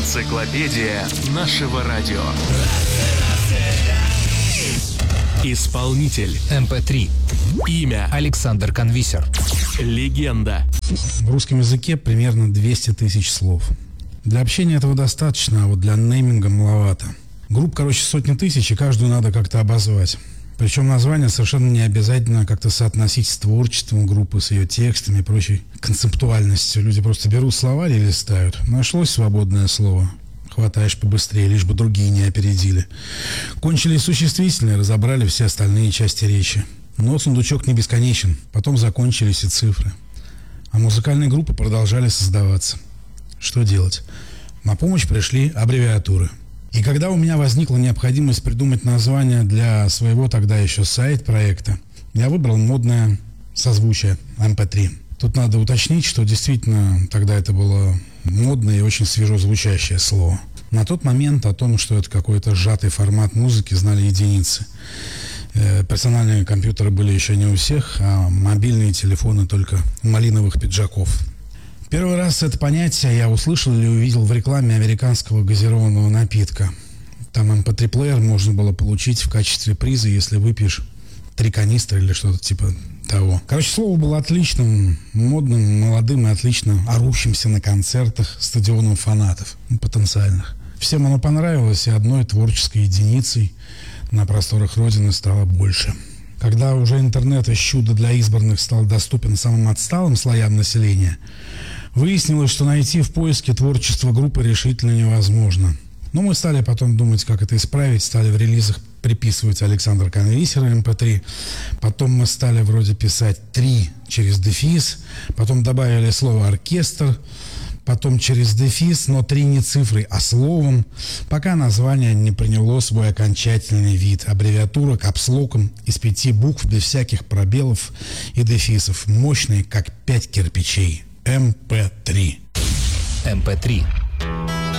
Энциклопедия нашего радио. Исполнитель. MP3. Имя. Александр Конвисер. Легенда. В русском языке примерно 200 тысяч слов. Для общения этого достаточно, а вот для нейминга маловато. Групп, сотни тысяч, и каждую надо как-то обозвать. Причем название совершенно не обязательно как-то соотносить с творчеством группы, с ее текстами и прочей концептуальностью. Люди просто берут словарь и листают. Нашлось свободное слово. Хватаешь побыстрее, лишь бы другие не опередили. Кончились существительные, разобрали все остальные части речи. Но сундучок не бесконечен. Потом закончились и цифры. А музыкальные группы продолжали создаваться. Что делать? На помощь пришли аббревиатуры. И когда у меня возникла необходимость придумать название для своего тогда еще сайт-проекта, я выбрал модное созвучие MP3. Тут надо уточнить, что действительно тогда это было модное и очень свежо звучащее слово. На тот момент о том, что это какой-то сжатый формат музыки, знали единицы. Персональные компьютеры были еще не у всех, а мобильные телефоны только у малиновых пиджаков. Первый раз это понятие я услышал или увидел в рекламе американского газированного напитка. Там MP3-плеер можно было получить в качестве приза, если выпьешь 3 канистры или что-то типа того. Слово было отличным, модным, молодым и отлично орущимся на концертах стадионов фанатов, потенциальных. Всем оно понравилось, и одной творческой единицей на просторах Родины стало больше. Когда уже интернет из чуда для избранных стал доступен самым отсталым слоям населения, выяснилось, что найти в поиске творчество группы решительно невозможно. Но мы стали потом думать, как это исправить, стали в релизах приписывать Александр Конвисер MP3, потом мы стали вроде писать 3 через дефис, потом добавили слово «оркестр», потом через дефис, но 3 не цифрой, а словом, пока название не приняло свой окончательный вид. Аббревиатура капслоком из 5 букв без всяких пробелов и дефисов, мощный, как 5 кирпичей. MP3. MP3.